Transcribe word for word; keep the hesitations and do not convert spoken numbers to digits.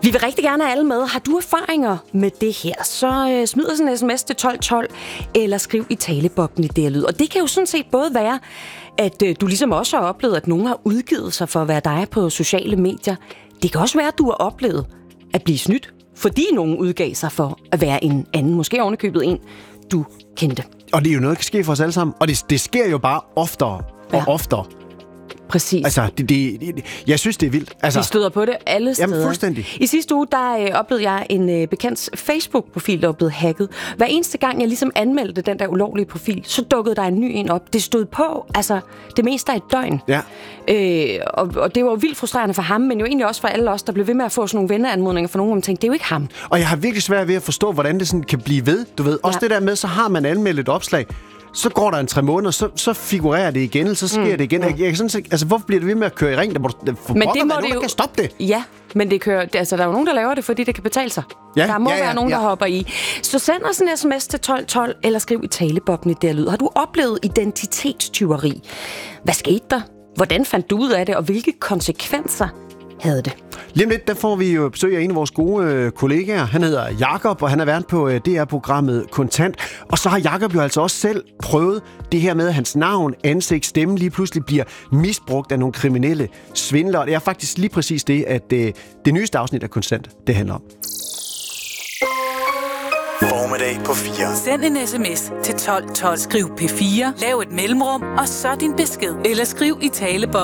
Vi vil rigtig gerne have alle med. Har du erfaringer med det her, så øh, smid os en sms til tolv tolv, eller skriv i talebobben i D R Lyd. Og det kan jo sådan set både være, at øh, du ligesom også har oplevet, at nogen har udgivet sig for at være dig på sociale medier. Det kan også være, at du har oplevet at blive snydt, fordi nogen udgav sig for at være en anden, måske ovenikøbet en, du kendte. Og det er jo noget, der kan ske for os alle sammen. Og det, det sker jo bare oftere og ja. oftere. Præcis. Altså, det, det, det, jeg synes, det er vildt. Altså, vi støder på det alle steder. Jamen, fuldstændig. I sidste uge, der øh, oplevede jeg en øh, bekendts Facebook-profil, der var blevet hacket. Hver eneste gang, jeg ligesom anmeldte den der ulovlige profil, så dukkede der en ny en op. Det stod på, altså, det meste af et døgn. Ja. Øh, og, og det var jo vildt frustrerende for ham, men jo egentlig også for alle os, der blev ved med at få sådan nogle venneanmodninger for nogen, og man tænkte, det er jo ikke ham. Og jeg har virkelig svært ved at forstå, hvordan det sådan kan blive ved. Du ved, også ja. det der med, så har man anmeldt et opslag, så går der en tre måneder, så, så figurerer det igen, så sker mm. det igen. Jeg, jeg, sådan, altså, hvorfor bliver det ved med at køre i ring? Der må, der men det må det jo... kan stoppe det. Ja, men det kører, altså, der er jo nogen, der laver det, fordi det kan betale sig. Ja, der må ja, ja, være nogen, ja. der hopper i. Så send os en sms til tolv tolv, eller skriv i talebobben i D R Lyd. Har du oplevet identitetstyveri? Hvad skete der? Hvordan fandt du ud af det, og hvilke konsekvenser havde det? Lige om lidt, der får vi jo besøg af en af vores gode øh, kollegaer. Han hedder Jakob, og han er vært på øh, D R-programmet Kontant. Og så har Jakob jo altså også selv prøvet det her med, at hans navn, ansigt, stemme lige pludselig bliver misbrugt af nogle kriminelle svindlere. Det er faktisk lige præcis det, at øh, det nyeste afsnit af Kontant, det handler om. Formiddag på fire. Send en sms til tolv tolv. Skriv P fire, lav et mellemrum, og så din besked. Eller skriv i talebobben.